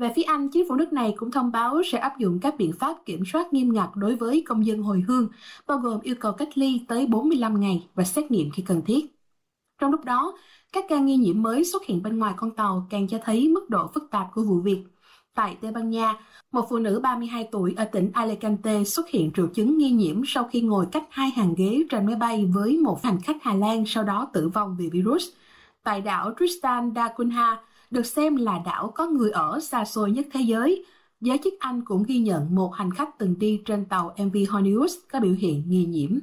Về phía Anh, chính phủ nước này cũng thông báo sẽ áp dụng các biện pháp kiểm soát nghiêm ngặt đối với công dân hồi hương, bao gồm yêu cầu cách ly tới 45 ngày và xét nghiệm khi cần thiết. Trong lúc đó, các ca nghi nhiễm mới xuất hiện bên ngoài con tàu càng cho thấy mức độ phức tạp của vụ việc. Tại Tây Ban Nha, một phụ nữ 32 tuổi ở tỉnh Alicante xuất hiện triệu chứng nghi nhiễm sau khi ngồi cách 2 hàng ghế trên máy bay với một hành khách Hà Lan, sau đó tử vong vì virus. Tại đảo Tristan da Cunha, được xem là đảo có người ở xa xôi nhất thế giới, giới chức Anh cũng ghi nhận một hành khách từng đi trên tàu MV Horneus có biểu hiện nghi nhiễm.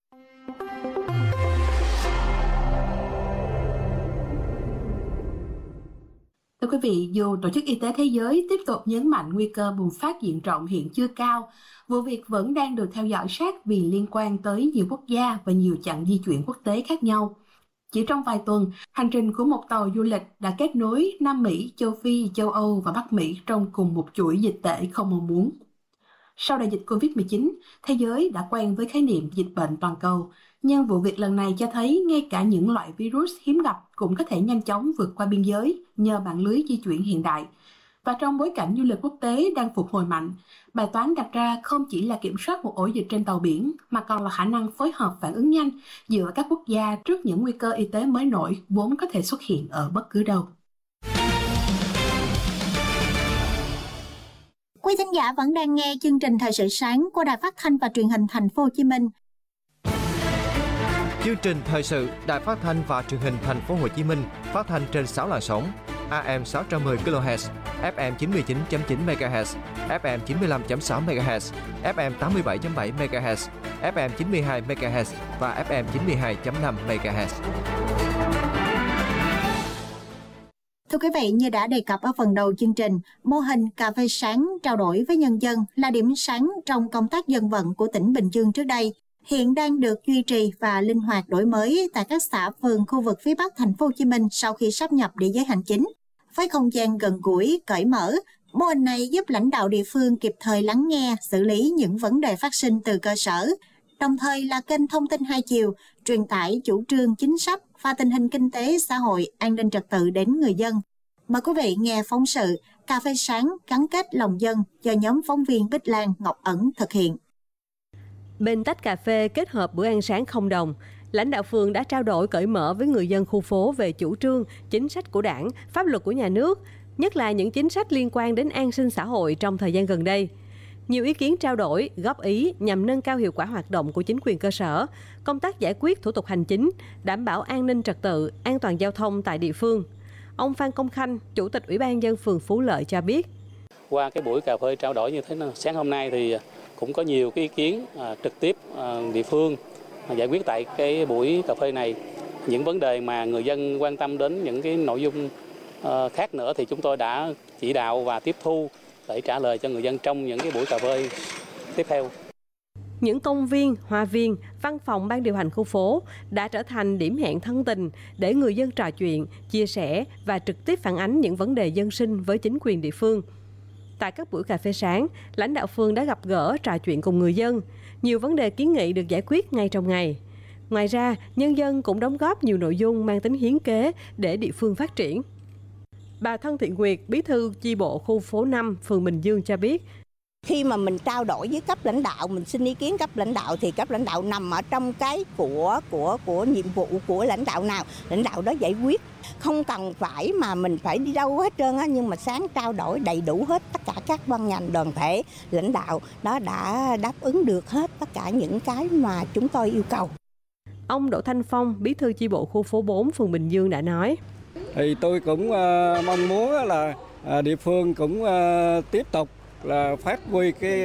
Thưa quý vị, dù Tổ chức Y tế Thế giới tiếp tục nhấn mạnh nguy cơ bùng phát diện rộng hiện chưa cao, vụ việc vẫn đang được theo dõi sát vì liên quan tới nhiều quốc gia và nhiều chặng di chuyển quốc tế khác nhau. Chỉ trong vài tuần, hành trình của một tàu du lịch đã kết nối Nam Mỹ, châu Phi, châu Âu và Bắc Mỹ trong cùng một chuỗi dịch tễ không mong muốn. Sau đại dịch Covid-19, thế giới đã quen với khái niệm dịch bệnh toàn cầu, nhưng vụ việc lần này cho thấy ngay cả những loại virus hiếm gặp cũng có thể nhanh chóng vượt qua biên giới nhờ mạng lưới di chuyển hiện đại. Và trong bối cảnh du lịch quốc tế đang phục hồi mạnh, bài toán đặt ra không chỉ là kiểm soát một ổ dịch trên tàu biển, mà còn là khả năng phối hợp phản ứng nhanh giữa các quốc gia trước những nguy cơ y tế mới nổi vốn có thể xuất hiện ở bất cứ đâu. Quý thính giả vẫn đang nghe chương trình Thời sự sáng của Đài Phát thanh và Truyền hình Thành phố Hồ Chí Minh. Chương trình Thời sự Đài Phát thanh và Truyền hình Thành phố Hồ Chí Minh phát thanh trên 6 làn sóng: AM 610 kHz, FM 99.9 MHz, FM 95.6 MHz, FM 87.7 MHz, FM 92 MHz và FM 92.5 MHz. Thưa quý vị, như đã đề cập ở phần đầu chương trình, mô hình cà phê sáng trao đổi với nhân dân là điểm sáng trong công tác dân vận của tỉnh Bình Dương trước đây. Hiện đang được duy trì và linh hoạt đổi mới tại các xã phường khu vực phía Bắc Thành phố Hồ Chí Minh sau khi sáp nhập địa giới hành chính. Với không gian gần gũi, cởi mở, mô hình này giúp lãnh đạo địa phương kịp thời lắng nghe, xử lý những vấn đề phát sinh từ cơ sở, đồng thời là kênh thông tin hai chiều, truyền tải chủ trương chính sách và tình hình kinh tế, xã hội, an ninh trật tự đến người dân. Mời quý vị nghe phóng sự Cà phê sáng gắn kết lòng dân do nhóm phóng viên Bích Lan, Ngọc Ẩn thực hiện. Bên tách cà phê kết hợp bữa ăn sáng không đồng, lãnh đạo phường đã trao đổi cởi mở với người dân khu phố về chủ trương, chính sách của Đảng, pháp luật của nhà nước, nhất là những chính sách liên quan đến an sinh xã hội trong thời gian gần đây. Nhiều ý kiến trao đổi, góp ý nhằm nâng cao hiệu quả hoạt động của chính quyền cơ sở, công tác giải quyết thủ tục hành chính, đảm bảo an ninh trật tự, an toàn giao thông tại địa phương. Ông Phan Công Khanh, Chủ tịch Ủy ban nhân dân phường Phú Lợi cho biết. Qua cái buổi cà phê trao đổi như thế này, sáng hôm nay thì cũng có nhiều cái ý kiến trực tiếp địa phương giải quyết tại cái buổi cà phê này. Những vấn đề mà người dân quan tâm đến, những cái nội dung khác nữa thì chúng tôi đã chỉ đạo và tiếp thu để trả lời cho người dân trong những cái buổi cà phê tiếp theo. Những công viên, hoa viên, văn phòng ban điều hành khu phố đã trở thành điểm hẹn thân tình để người dân trò chuyện, chia sẻ và trực tiếp phản ánh những vấn đề dân sinh với chính quyền địa phương. Tại các buổi cà phê sáng, lãnh đạo phường đã gặp gỡ, trò chuyện cùng người dân. Nhiều vấn đề kiến nghị được giải quyết ngay trong ngày. Ngoài ra, nhân dân cũng đóng góp nhiều nội dung mang tính hiến kế để địa phương phát triển. Bà Thân Thị Nguyệt, bí thư chi bộ khu phố 5, phường Bình Dương cho biết, khi mà mình trao đổi với cấp lãnh đạo, mình xin ý kiến cấp lãnh đạo thì cấp lãnh đạo nằm ở trong cái của nhiệm vụ của lãnh đạo nào, lãnh đạo đó giải quyết. Không cần phải mà mình phải đi đâu hết trơn á, nhưng mà sáng trao đổi đầy đủ hết tất cả các ban ngành đoàn thể, lãnh đạo đó đã đáp ứng được hết tất cả những cái mà chúng tôi yêu cầu. Ông Đỗ Thanh Phong, bí thư chi bộ khu phố 4, phường Bình Dương đã nói. Thì tôi cũng mong muốn là địa phương cũng tiếp tục là phát huy cái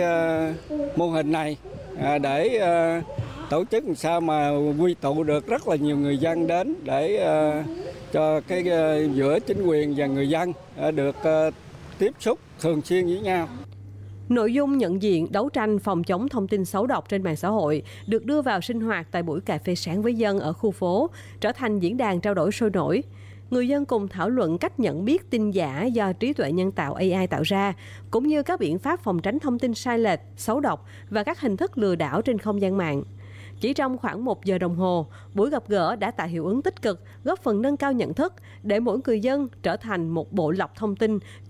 mô hình này để tổ chức làm sao mà quy tụ được rất là nhiều người dân đến để cho cái giữa chính quyền và người dân được tiếp xúc thường xuyên với nhau. Nội dung nhận diện đấu tranh phòng chống thông tin xấu độc trên mạng xã hội được đưa vào sinh hoạt tại buổi cà phê sáng với dân ở khu phố, trở thành diễn đàn trao đổi sôi nổi. Người dân cùng thảo luận cách nhận biết tin giả do trí tuệ nhân tạo AI tạo ra, cũng như các biện pháp phòng tránh thông tin sai lệch, xấu độc và các hình thức lừa đảo trên không gian mạng. Chỉ trong khoảng 1 giờ đồng hồ, buổi gặp gỡ đã tạo hiệu ứng tích cực, góp phần nâng cao nhận thức để mỗi người dân trở thành một bộ lọc thông tin